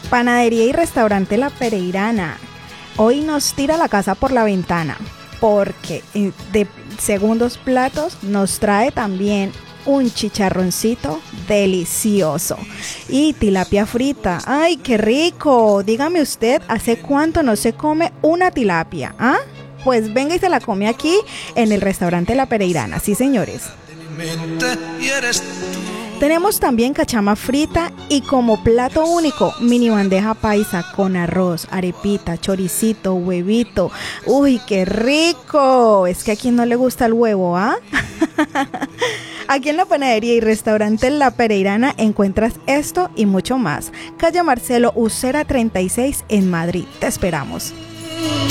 Panadería y restaurante La Pereirana. Hoy nos tira la casa por la ventana porque de segundos platos nos trae también un chicharroncito delicioso y tilapia frita. ¡Ay, qué rico! Dígame usted, ¿hace cuánto no se come una tilapia? ¿Ah? Pues venga y se la come aquí en el restaurante La Pereirana. Sí, señores. Tenemos también cachama frita y como plato único, mini bandeja paisa con arroz, arepita, choricito, huevito. ¡Uy, qué rico! Es que a quien no le gusta el huevo, ¿ah? Aquí en la panadería y restaurante La Pereirana encuentras esto y mucho más. Calle Marcelo Ucera 36 en Madrid. Te esperamos.